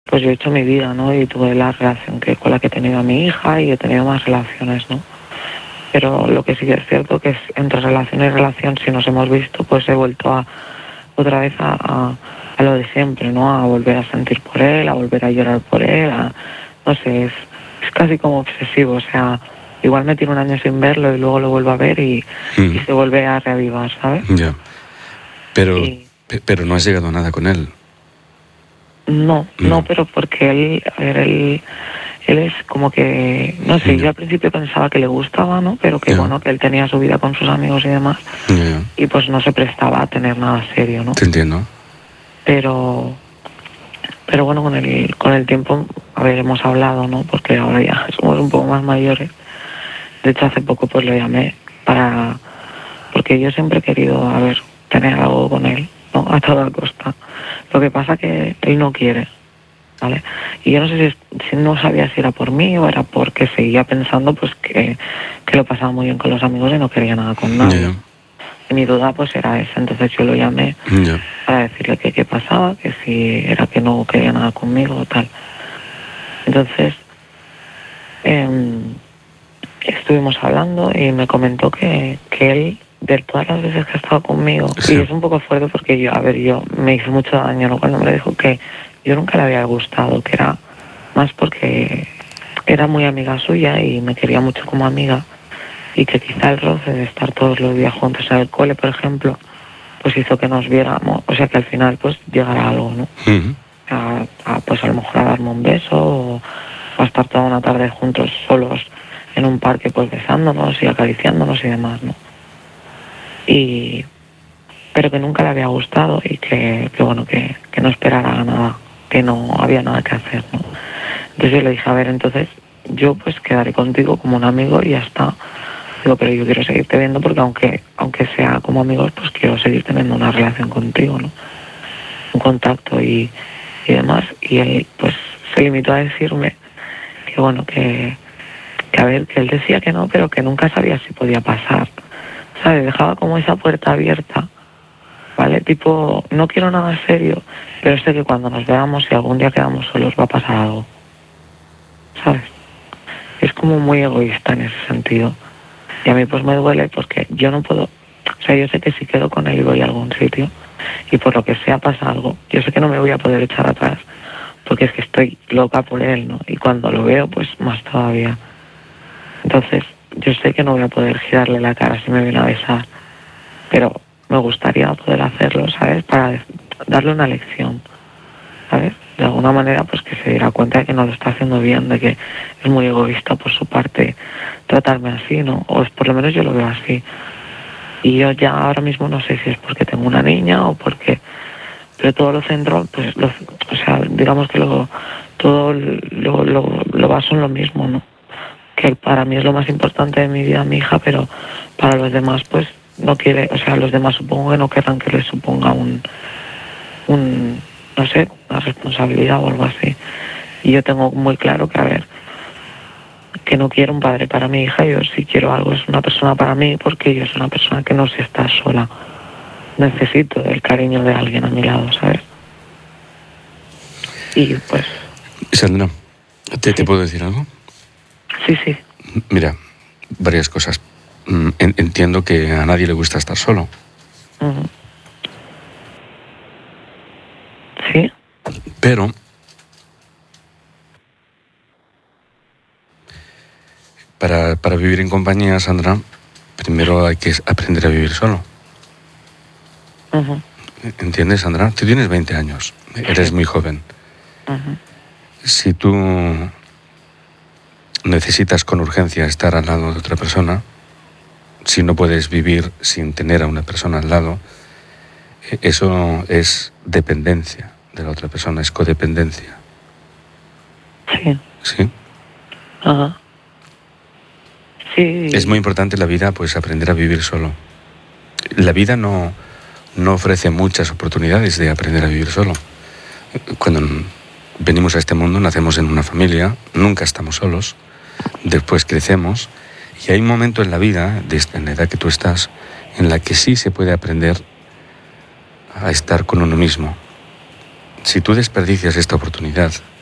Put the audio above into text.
pues yo he hecho mi vida, ¿no? Y tuve la relación con la que he tenido a mi hija y he tenido más relaciones, ¿no? Pero lo que sí que es cierto que es entre relación y relación, si nos hemos visto, pues he vuelto otra vez a lo de siempre, ¿no? A volver a sentir por él, a volver a llorar por él, no sé, es casi como obsesivo, o sea, igual me tiro un año sin verlo y luego lo vuelvo a ver y se vuelve a reavivar, ¿sabes? Ya. Pero no has llegado a nada con él. No, pero porque él es como que, no sé, yo al principio pensaba que le gustaba, ¿no? Pero que bueno, que él tenía su vida con sus amigos y demás. Y pues no se prestaba a tener nada serio, ¿no? Te entiendo. Pero bueno, con el tiempo, a ver, hemos hablado, ¿no? Porque ahora ya somos un poco más mayores. De hecho, hace poco pues lo llamé porque yo siempre he querido, tener algo con él, ¿no? A toda costa. Lo que pasa que él no quiere, ¿vale? Y yo no sé si no sabía si era por mí o era porque seguía pensando pues que lo pasaba muy bien con los amigos y no quería nada con nadie. Y mi duda pues era esa, entonces yo lo llamé para decirle que qué pasaba, que si era que no quería nada conmigo o tal. Entonces estuvimos hablando y me comentó que él, de todas las veces que ha estado conmigo, y es un poco fuerte porque yo me hizo mucho daño, ¿no? Cuando me dijo que yo nunca le había gustado, que era más porque era muy amiga suya y me quería mucho como amiga, y que quizá el roce de estar todos los días juntos en el cole, por ejemplo, pues hizo que nos viéramos, o sea que al final pues llegara algo, ¿no? Pues a lo mejor a darme un beso o a estar toda una tarde juntos solos en un parque pues besándonos y acariciándonos y demás, ¿no? Pero que nunca le había gustado y que bueno, que no esperara nada, que no había nada que hacer, ¿no? Entonces yo le dije, entonces yo pues quedaré contigo como un amigo y ya está. Digo, pero yo quiero seguirte viendo porque aunque sea como amigos, pues quiero seguir teniendo una relación contigo, ¿no? Un contacto y demás. Y él pues se limitó a decirme que bueno, que él decía que no, pero que nunca sabía si podía pasar. ¿Sabes? Dejaba como esa puerta abierta, ¿vale? Tipo, no quiero nada serio, pero sé que cuando nos veamos, si algún día quedamos solos, va a pasar algo. ¿Sabes? Es como muy egoísta en ese sentido. Y a mí pues me duele porque yo no puedo, o sea, yo sé que si quedo con él y voy a algún sitio y por lo que sea pasa algo, yo sé que no me voy a poder echar atrás porque es que estoy loca por él, ¿no? Y cuando lo veo, pues más todavía. Entonces, yo sé que no voy a poder girarle la cara si me viene a besar, pero me gustaría poder hacerlo, ¿sabes? Para darle una lección, ¿sabes? De alguna manera, pues que se diera cuenta de que no lo está haciendo bien, de que es muy egoísta por su parte tratarme así, ¿no? O por lo menos yo lo veo así. Y yo ya ahora mismo no sé si es porque tengo una niña o porque... Pero todo lo centro, pues, o sea, digamos que todo lo baso en lo mismo, ¿no? Que para mí es lo más importante de mi vida, mi hija, pero para los demás, pues, no quiere... O sea, los demás supongo que no querrán que les suponga no sé, una responsabilidad o algo así. Y yo tengo muy claro que, que no quiero un padre para mi hija, yo si quiero algo es una persona para mí, porque yo soy una persona que no se está sola. Necesito el cariño de alguien a mi lado, ¿sabes? Y pues... Sandra, ¿te puedo decir algo? Sí, sí. Mira, varias cosas. Entiendo que a nadie le gusta estar solo. Sí. Pero para vivir en compañía, Sandra, primero hay que aprender a vivir solo. ¿Entiendes, Sandra? Tú tienes 20 años, eres muy joven. Si tú necesitas con urgencia estar al lado de otra persona, si no puedes vivir sin tener a una persona al lado, eso es dependencia de la otra persona, es codependencia. Sí. ¿Sí? Ajá. Sí. Es muy importante en la vida, pues, aprender a vivir solo. La vida no ofrece muchas oportunidades de aprender a vivir solo. Cuando venimos a este mundo, nacemos en una familia, nunca estamos solos, después crecemos, y hay un momento en la vida, en la edad que tú estás, en la que sí se puede aprender a estar con uno mismo. Si tú desperdicias esta oportunidad,